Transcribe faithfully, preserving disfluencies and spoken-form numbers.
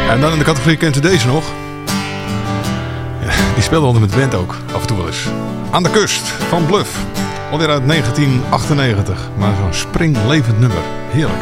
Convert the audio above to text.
En dan in de categorie kent u deze nog. Ja, die speelde altijd met Went ook, af en toe wel eens. Aan de kust van Bluff. Alweer uit negentien achtennegentig. Maar zo'n springlevend nummer. Heerlijk.